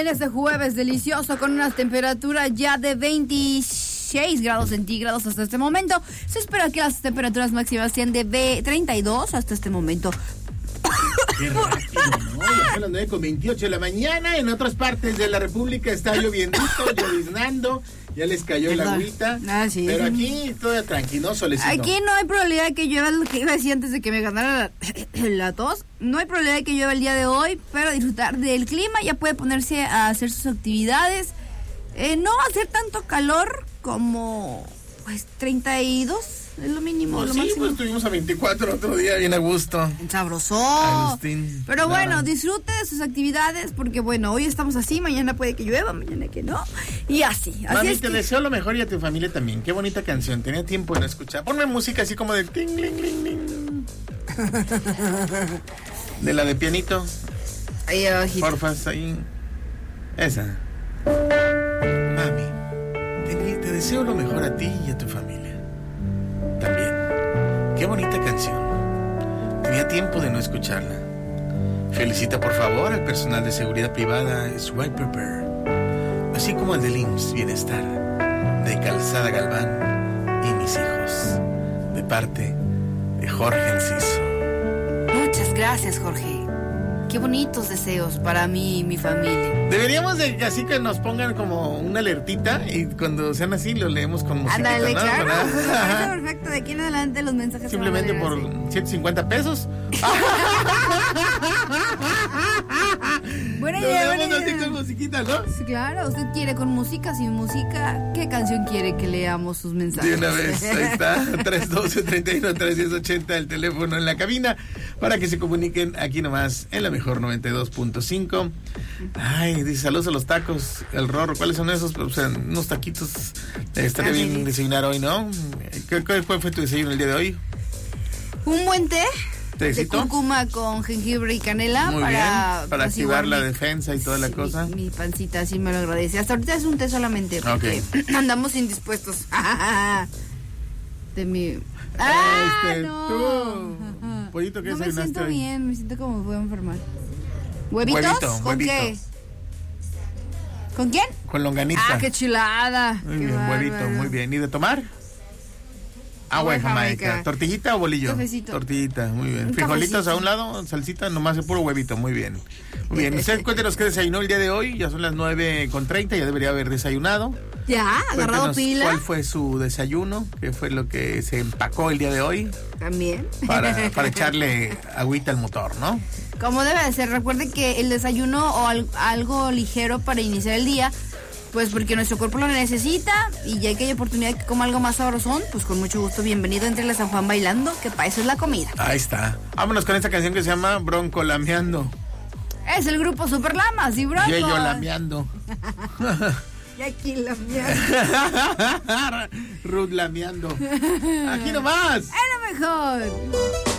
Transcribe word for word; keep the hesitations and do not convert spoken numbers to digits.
en este jueves delicioso con unas temperaturas ya de veintiséis grados centígrados hasta este momento. Se espera que las temperaturas máximas sean de treinta y dos hasta este momento. Qué rápido, ¿no? Ya son las nueve con veintiocho de la mañana. En otras partes de la República está lloviendito, lloviznando. Ya les cayó el agüita. Ah, sí. Pero aquí todo tranquilo, solecito. Aquí no hay probabilidad de que llueva, lo que iba a decir antes de que me ganara la, la tos. No hay probabilidad de que llueva el día de hoy, pero disfrutar del clima. Ya puede ponerse a hacer sus actividades. Eh, no va a ser tanto calor como pues treinta y dos. Es lo mínimo, Pues lo sí, máximo. pues estuvimos a veinticuatro otro día, bien a gusto. Sabroso. Agustín, Pero claro. bueno, disfrute de sus actividades porque bueno, hoy estamos así, mañana puede que llueva, mañana que no. Y así. así Mami, es te que... deseo lo mejor y a tu familia también. Qué bonita canción, tenía tiempo de no escuchar. Ponme música así como de ting, ling, ling, ling. De la de pianito. Ahí abajito. Porfas, ahí. Esa. Mami, te, te deseo lo mejor a ti y a tu familia. También. Qué bonita canción. Tenía tiempo de no escucharla. Felicita por favor al personal de seguridad privada Swipe Prepare, así como al del I M S S Bienestar, de Calzada Galván y mis hijos, de parte de Jorge Enciso. Muchas gracias, Jorge. Qué bonitos deseos para mí y mi familia. Deberíamos de así que nos pongan como una alertita y cuando sean así lo leemos con musiquita. Ándale, ¿no? claro. Para- Me parece perfecto. De aquí en adelante los mensajes se van a Simplemente leer por así. ciento cincuenta pesos. Buena Lo idea, leemos buena así idea. con musiquita, ¿no? Sí, claro, usted quiere con música, sin música. ¿Qué canción quiere que leamos sus mensajes? De una vez, ahí está, tres uno dos, tres uno, tres uno ocho cero, el teléfono en la cabina, para que se comuniquen aquí nomás, en la mejor noventa y dos punto cinco. Ay, dice, saludos a los tacos, el Rorro, ¿cuáles son esos? O sea, unos taquitos, eh, estaría Ah, sí, bien sí. desayunar hoy, ¿no? ¿Qué, qué- ¿Cuál fue tu desayuno el día de hoy? Un buen té de ¿Tecito? cúrcuma con jengibre y canela. Muy para, bien, para activar apaciguar la mi- defensa y toda la sí, cosa. Mi, mi pancita así me lo agradece. Hasta ahorita es un té solamente porque andamos indispuestos. De mi... ¡Ah, Este, no! tú, pollito, ¿qué No me desayunaste siento hoy? bien, me siento como me voy a enfermar. ¿Huevitos? Huevito, ¿Con huevito. qué? ¿Con quién? Con longanita. Ah, qué chulada. Muy Qué bien, huevito, bárbaro. muy bien. ¿Y de tomar? Agua de Jamaica. Jamaica. ¿Tortillita o bolillo? Cafecito. Tortillita, muy bien. Un Frijolitos cafecito. a un lado, salsita, nomás el puro huevito, muy bien. Muy bien. Usted cuéntenos qué desayunó el día de hoy, ya son las nueve con treinta, ya debería haber desayunado. Ya, agarrado Cuéntenos pila. ¿Cuál fue su desayuno? ¿Qué fue lo que se empacó el día de hoy? También. Para, para echarle agüita al motor, ¿no? Como debe de ser, recuerden que el desayuno o al- algo ligero para iniciar el día, pues porque nuestro cuerpo lo necesita y ya que hay oportunidad que coma algo más sabrosón, pues con mucho gusto, bienvenido entre la San Juan bailando, que para eso es la comida. Ahí está. Vámonos con esta canción que se llama Bronco Lameando. Es el grupo Super Lamas y Bronco. Yeyo Lameando. Y aquí lameando. Ruth Lameando. Aquí nomás. Es lo mejor.